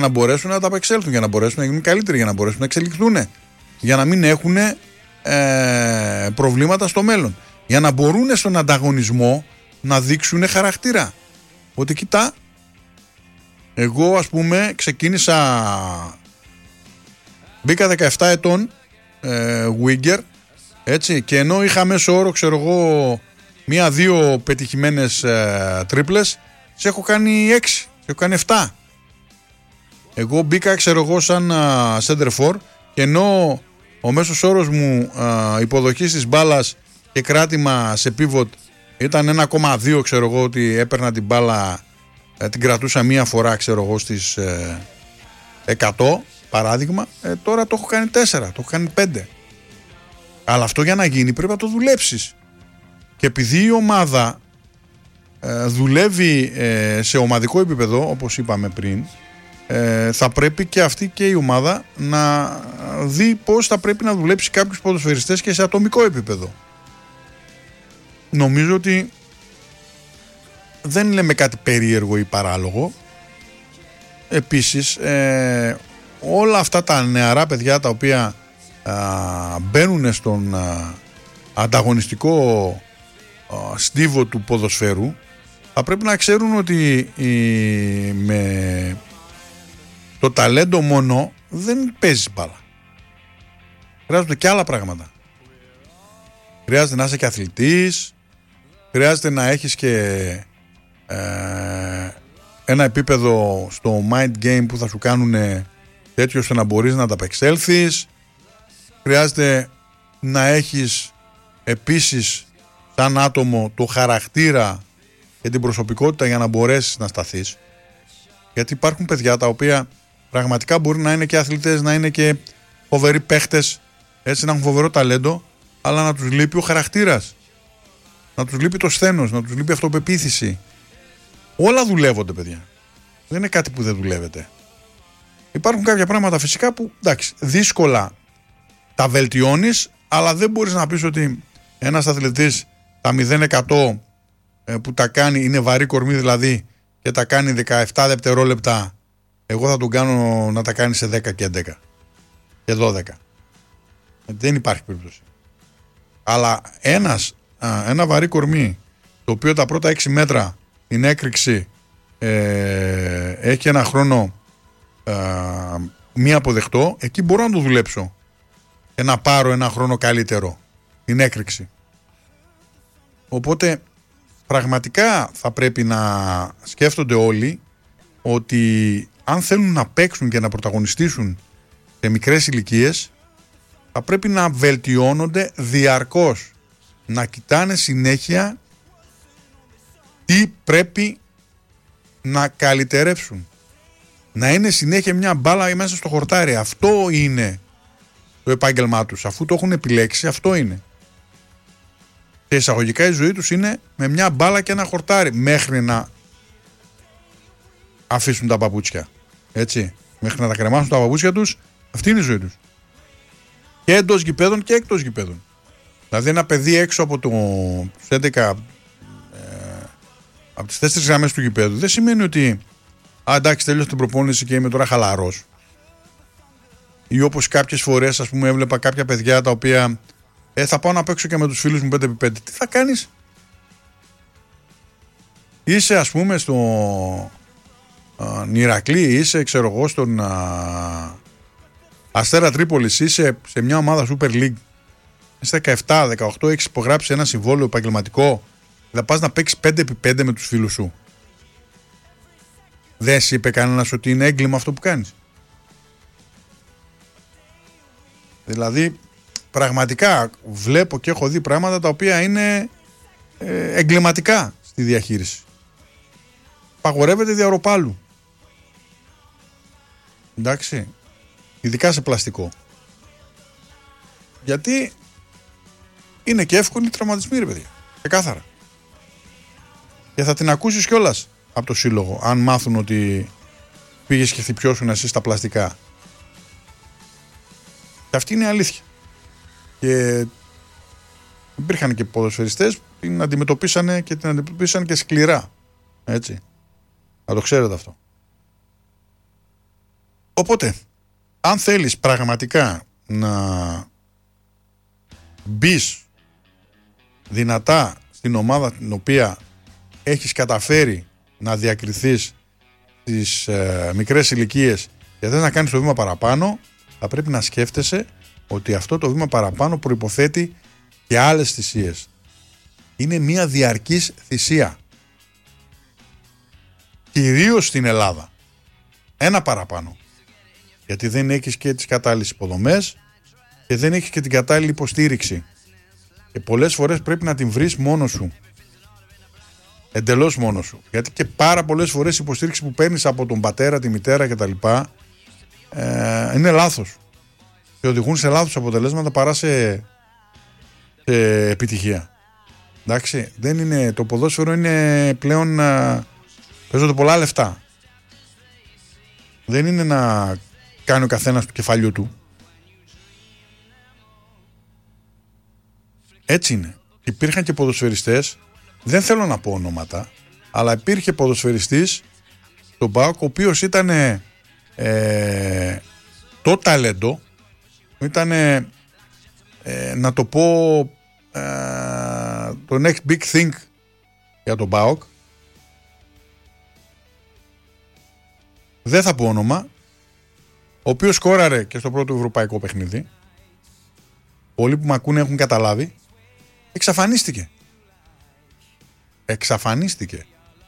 να μπορέσουν να τα απεξέλθουν, για να μπορέσουν να γίνουν καλύτεροι, για να μπορέσουν να εξελιχθούν, για να μην έχουν προβλήματα στο μέλλον, για να μπορούν στον ανταγωνισμό να δείξουν χαρακτήρα. Ότι κοιτά, εγώ ας πούμε μπήκα 17 ετών winger, έτσι, και ενώ είχα μέσο όρο, ξέρω εγώ, 1-2 πετυχημένες τρίπλες, σε έχω κάνει 6, σε έχω κάνει 7. Εγώ μπήκα, ξέρω εγώ, σαν center for, και ενώ ο μέσος όρος μου υποδοχής της μπάλας και κράτημα σε pivot ήταν 1,2, ξέρω εγώ, ότι έπαιρνα την μπάλα, την κρατούσα μία φορά, ξέρω εγώ, στις 100 παράδειγμα, τώρα το έχω κάνει 4, το έχω κάνει 5. Αλλά αυτό για να γίνει πρέπει να το δουλέψεις. Και επειδή η ομάδα δουλεύει σε ομαδικό επίπεδο, όπως είπαμε πριν, θα πρέπει και αυτή και η ομάδα να δει πώς θα πρέπει να δουλέψει κάποιους ποδοσφαιριστές και σε ατομικό επίπεδο. Νομίζω ότι δεν λέμε κάτι περίεργο ή παράλογο. Επίσης, όλα αυτά τα νεαρά παιδιά τα οποία μπαίνουν στον ανταγωνιστικό στίβο του ποδοσφαίρου, θα πρέπει να ξέρουν ότι με το ταλέντο μόνο δεν παίζεις μπάλα. Χρειάζονται και άλλα πράγματα. Χρειάζεται να είσαι και αθλητής, χρειάζεται να έχεις και ένα επίπεδο στο mind game που θα σου κάνουν τέτοιο ώστε να μπορείς να ανταπεξέλθεις. Χρειάζεται να έχεις επίσης σαν άτομο το χαρακτήρα και την προσωπικότητα για να μπορέσεις να σταθείς. Γιατί υπάρχουν παιδιά τα οποία πραγματικά μπορεί να είναι και αθλητές, να είναι και φοβεροί παίχτες, έτσι, να έχουν φοβερό ταλέντο, αλλά να τους λείπει ο χαρακτήρας, να τους λείπει το σθένος, να τους λείπει αυτοπεποίθηση. Όλα δουλεύονται, παιδιά. Δεν είναι κάτι που δεν δουλεύεται. Υπάρχουν κάποια πράγματα φυσικά που, εντάξει, δύσκολα τα βελτιώνεις, αλλά δεν μπορείς να πεις ότι ένας αθλητής τα 0% που τα κάνει, είναι βαρύ κορμί δηλαδή, και τα κάνει 17 δευτερόλεπτα, εγώ θα τον κάνω να τα κάνει σε 10 και 11 και 12. Δεν υπάρχει περίπτωση. Αλλά ένα βαρύ κορμί, το οποίο τα πρώτα 6 μέτρα την έκρηξη έχει ένα χρόνο μη αποδεκτό, εκεί μπορώ να το δουλέψω και να πάρω ένα χρόνο καλύτερο την έκρηξη. Οπότε πραγματικά θα πρέπει να σκέφτονται όλοι ότι αν θέλουν να παίξουν και να πρωταγωνιστήσουν σε μικρές ηλικίες, θα πρέπει να βελτιώνονται διαρκώς, να κοιτάνε συνέχεια τι πρέπει να καλυτερεύσουν, να είναι συνέχεια μια μπάλα μέσα στο χορτάρι. Αυτό είναι το επάγγελμά τους, αφού το έχουν επιλέξει, αυτό είναι. Και εισαγωγικά η ζωή τους είναι με μια μπάλα και ένα χορτάρι, μέχρι να αφήσουν τα παπούτσια, έτσι, μέχρι να τα κρεμάσουν τα παπούτσια τους. Αυτή είναι η ζωή τους, και εντός γηπέδων και εκτός γηπέδων. Δηλαδή ένα παιδί έξω από τους 11 από τις 4 γραμμές του γηπέδου δεν σημαίνει ότι εντάξει, τέλειωσε την προπόνηση και είμαι τώρα χαλαρός. Ή όπως κάποιες φορές, ας πούμε, έβλεπα κάποια παιδιά τα οποία θα πάω να παίξω και με τους φίλους μου 5x5. Τι θα κάνεις? Είσαι, ας πούμε, στο Ηρακλή, είσαι, ξέρω εγώ, στον Αστέρα Τρίπολης, είσαι σε μια ομάδα Super League, είσαι 17-18, έχεις υπογράψει ένα συμβόλαιο επαγγελματικό, θα πας να παίξεις 5x5 με τους φίλους σου. Δεν σου είπε κανένας ότι είναι έγκλημα αυτό που κάνεις? Δηλαδή πραγματικά βλέπω και έχω δει πράγματα τα οποία είναι εγκληματικά στη διαχείριση. Παγορεύεται διαρροπάλου. Εντάξει, ειδικά σε πλαστικό. Γιατί είναι και εύκολοι τραυματισμοί, ρε παιδιά. Ξεκάθαρα. Και θα την ακούσεις κιόλας από το σύλλογο, αν μάθουν ότι πήγες και χτυπιώσουν εσύ στα πλαστικά. Και αυτή είναι η αλήθεια. Και υπήρχαν και ποδοσφαιριστές που την αντιμετωπίσανε και σκληρά. Έτσι. Να το ξέρετε αυτό. Οπότε, αν θέλεις πραγματικά να μπεις δυνατά στην ομάδα την οποία έχεις καταφέρει να διακριθείς στις μικρές ηλικίες και θες να κάνεις το βήμα παραπάνω, θα πρέπει να σκέφτεσαι ότι αυτό το βήμα παραπάνω προϋποθέτει και άλλες θυσίες. Είναι μια διαρκής θυσία. Κυρίως στην Ελλάδα. Ένα παραπάνω. Γιατί δεν έχεις και τις κατάλληλες υποδομές και δεν έχεις και την κατάλληλη υποστήριξη. Και πολλές φορές πρέπει να την βρεις μόνος σου. Εντελώς μόνος σου. Γιατί και πάρα πολλές φορές η υποστήριξη που παίρνεις από τον πατέρα, τη μητέρα κτλ. Είναι λάθος. Και οδηγούν σε λάθος αποτελέσματα παρά σε επιτυχία. Εντάξει, δεν είναι, το ποδόσφαιρο είναι πλέον παίζονται πολλά λεφτά. Δεν είναι να κάνει ο καθένας του κεφαλιού του. Έτσι είναι. Υπήρχαν και ποδοσφαιριστές, δεν θέλω να πω ονόματα, αλλά υπήρχε ποδοσφαιριστής στον ΠΑΟΚ ο οποίος ήταν το ταλέντο, ήταν να το πω το next big thing για τον ΠΑΟΚ. Δεν θα πω όνομα, ο οποίος σκόραρε και στο πρώτο ευρωπαϊκό παιχνίδι. Πολλοί που με ακούνε έχουν καταλάβει. Εξαφανίστηκε.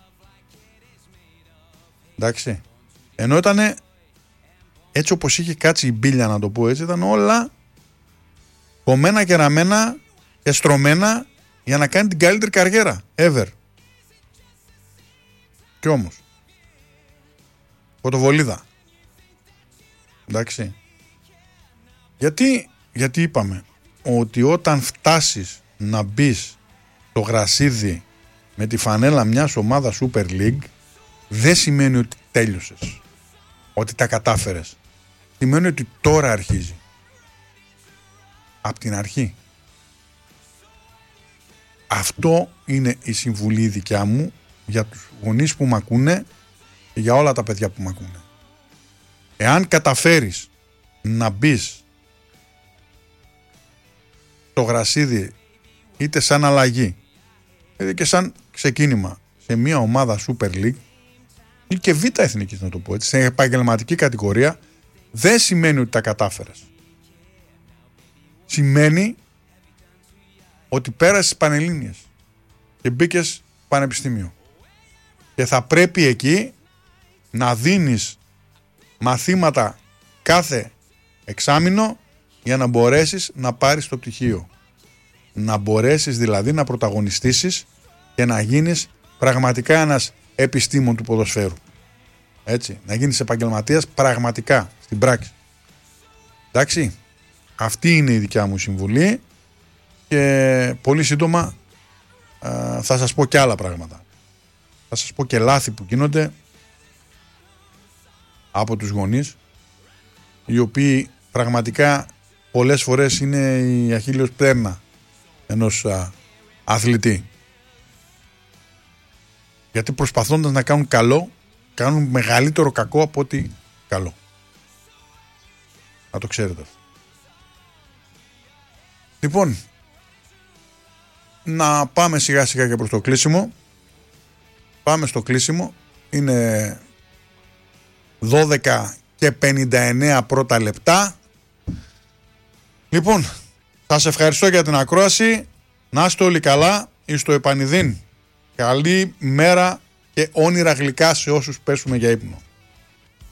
Εντάξει. Ενώ ήταν έτσι όπως είχε κάτσει η μπίλια, να το πω έτσι, ήταν όλα κομμένα και ραμμένα και στρωμένα για να κάνει την καλύτερη καριέρα ever. Κι όμως φωτοβολίδα. Εντάξει. Γιατί είπαμε ότι όταν φτάσεις να μπεις το γρασίδι με τη φανέλα μιας ομάδας Super League, δεν σημαίνει ότι τέλειωσες, ότι τα κατάφερες. Σημαίνει ότι τώρα αρχίζει. Απ' την αρχή. Αυτό είναι η συμβουλή δικιά μου για τους γονείς που μ' ακούνε και για όλα τα παιδιά που μ' ακούνε. Εάν καταφέρεις να μπεις το γρασίδι είτε σαν αλλαγή είτε και σαν ξεκίνημα σε μια ομάδα Super League ή και β' εθνικής, να το πω έτσι, σε επαγγελματική κατηγορία, δεν σημαίνει ότι τα κατάφερες. Σημαίνει ότι πέρασες πανελλήνιες και μπήκες πανεπιστήμιο και θα πρέπει εκεί να δίνεις μαθήματα κάθε εξάμηνο για να μπορέσεις να πάρεις το πτυχίο. Να μπορέσεις δηλαδή να πρωταγωνιστήσεις και να γίνεις πραγματικά ένας επιστήμον του ποδοσφαίρου. Έτσι, να γίνεις επαγγελματίας πραγματικά, στην πράξη. Εντάξει, αυτή είναι η δικιά μου συμβουλή και πολύ σύντομα θα σας πω και άλλα πράγματα. Θα σας πω και λάθη που γίνονται από τους γονείς, οι οποίοι πραγματικά πολλές φορές είναι η αχίλλειος πτέρνα ενός αθλητή. Γιατί προσπαθώντας να κάνουν καλό, κάνουν μεγαλύτερο κακό από ότι καλό. Να το ξέρετε αυτό. Λοιπόν, να πάμε σιγά σιγά και προς το κλείσιμο. Πάμε στο κλείσιμο. Είναι 12 και 59 πρώτα λεπτά. Λοιπόν, σας ευχαριστώ για την ακρόαση. Να είστε όλοι καλά. Εις το επανειδήν. Καλή μέρα και όνειρα γλυκά σε όσους πέσουμε για ύπνο.